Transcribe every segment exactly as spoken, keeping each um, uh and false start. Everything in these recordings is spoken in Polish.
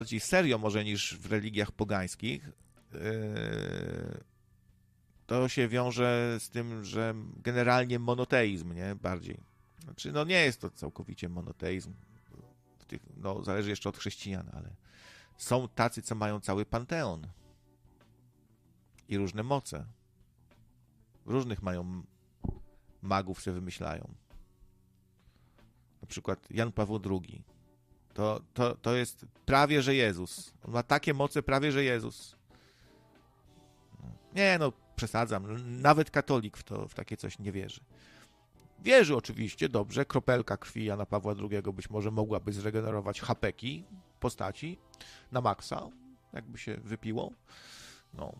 bardziej serio może niż w religiach pogańskich, to się wiąże z tym, że generalnie monoteizm, nie? Bardziej. Znaczy, no nie jest to całkowicie monoteizm. W tych, no, zależy jeszcze od chrześcijan, ale są tacy, co mają cały panteon i różne moce. Różnych mają magów, co wymyślają. Na przykład Jan Paweł drugi. To, to, to jest prawie, że Jezus. On ma takie moce, prawie, że Jezus. Nie, no, przesadzam. Nawet katolik w, to, w takie coś nie wierzy. Wierzy oczywiście, dobrze, kropelka krwi Jana Pawła drugiego być może mogłaby zregenerować hapeki postaci na maksa, jakby się wypiło. No.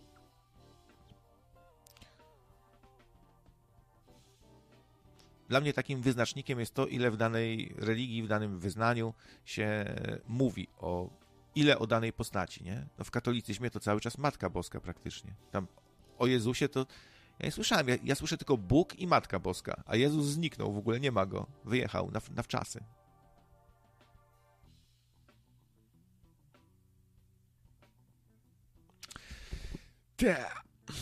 Dla mnie takim wyznacznikiem jest to, ile w danej religii, w danym wyznaniu się mówi o, ile o danej postaci, nie? No w katolicyzmie to cały czas Matka Boska praktycznie. Tam o Jezusie to ja nie słyszałem, ja, ja słyszę tylko Bóg i Matka Boska, a Jezus zniknął, w ogóle nie ma go, wyjechał na, na wczasy. Yeah.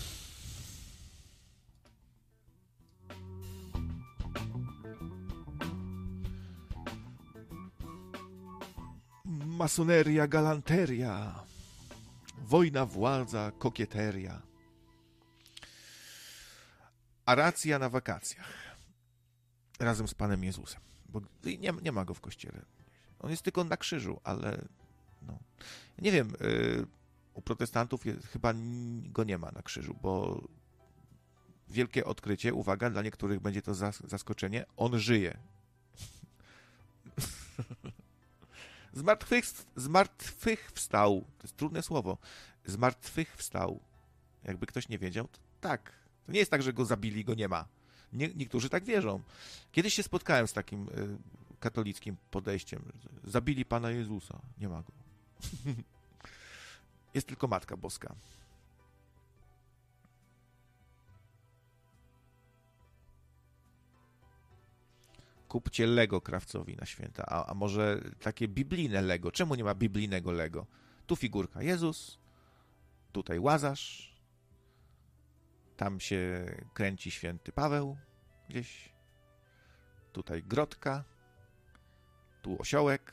Masoneria, galanteria, wojna, władza, kokieteria. A racja na wakacjach. Razem z Panem Jezusem. Bo nie, nie ma go w kościele. On jest tylko na krzyżu, ale no. Nie wiem, yy, u protestantów jest, chyba go nie ma na krzyżu, bo wielkie odkrycie, uwaga, dla niektórych będzie to zaskoczenie, on żyje. Zmartwych, zmartwychwstał. To jest trudne słowo. Zmartwychwstał. Jakby ktoś nie wiedział, to tak. To nie jest tak, że go zabili, go nie ma. Nie, niektórzy tak wierzą. Kiedyś się spotkałem z takim y, katolickim podejściem. Zabili Pana Jezusa. Nie ma go. Jest tylko Matka Boska. Kupcie Lego krawcowi na święta. A, a może takie biblijne Lego? Czemu nie ma biblijnego Lego? Tu figurka Jezus, tutaj Łazarz, tam się kręci święty Paweł gdzieś, tutaj grotka, tu osiołek,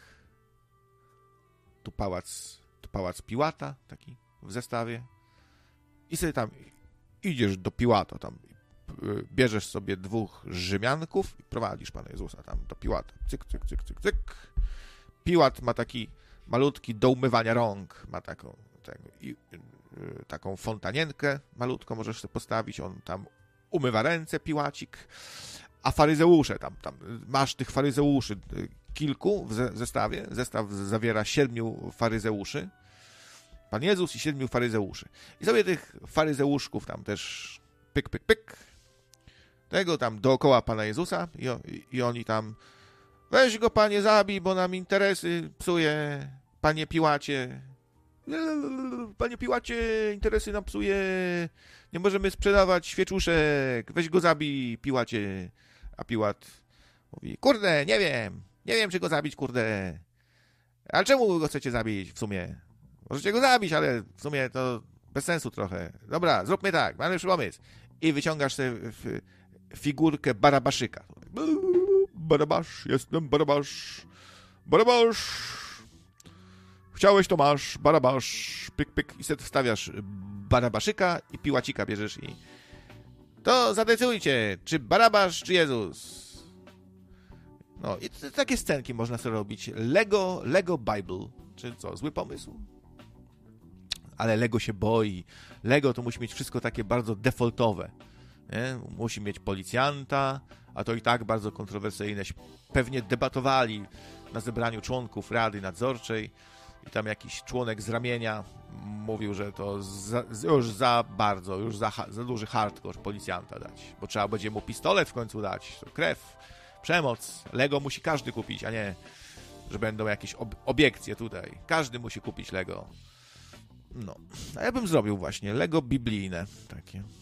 tu pałac, tu pałac Piłata, taki w zestawie. I sobie tam idziesz do Piłata, tam bierzesz sobie dwóch Rzymianków i prowadzisz Pana Jezusa tam do Piłata. Cyk, cyk, cyk, cyk, cyk. Piłat ma taki malutki do umywania rąk, ma taką, tak, i, y, taką fontanienkę malutką, możesz sobie postawić, on tam umywa ręce, Piłacik, a faryzeusze, tam, tam masz tych faryzeuszy kilku w ze, zestawie, zestaw zawiera siedmiu faryzeuszy, Pan Jezus i siedmiu faryzeuszy. I sobie tych faryzeuszków tam też pyk, pyk, pyk, tego tam dookoła Pana Jezusa i, i oni tam weź go, Panie, zabij, bo nam interesy psuje, Panie Piłacie. Panie Piłacie, interesy nam psuje, nie możemy sprzedawać świeczuszek, weź go zabij, Piłacie. A Piłat mówi, kurde, nie wiem, nie wiem, czy go zabić, kurde. Ale czemu go chcecie zabić w sumie? Możecie go zabić, ale w sumie to bez sensu trochę. Dobra, zróbmy tak, mamy już pomysł. I wyciągasz sobie figurkę Barabaszyka. Barabasz, jestem Barabasz. Barabasz. Chciałeś, to masz. Barabasz. Pyk, pyk. I sobie wstawiasz Barabaszyka i Piłacika bierzesz i to zadecydujcie, czy Barabasz, czy Jezus. No i takie scenki można sobie robić. Lego, Lego Bible. Czy co, zły pomysł? Ale Lego się boi. Lego to musi mieć wszystko takie bardzo defaultowe. Nie? Musi mieć policjanta, a to i tak bardzo kontrowersyjne. Pewnie debatowali na zebraniu członków Rady Nadzorczej i tam jakiś członek z ramienia mówił, że to za, już za bardzo, już za, za duży hardcore policjanta dać, bo trzeba będzie mu pistolet w końcu dać, to krew, przemoc. Lego musi każdy kupić, a nie, że będą jakieś ob- obiekcje tutaj. Każdy musi kupić Lego. No, a ja bym zrobił właśnie Lego biblijne takie.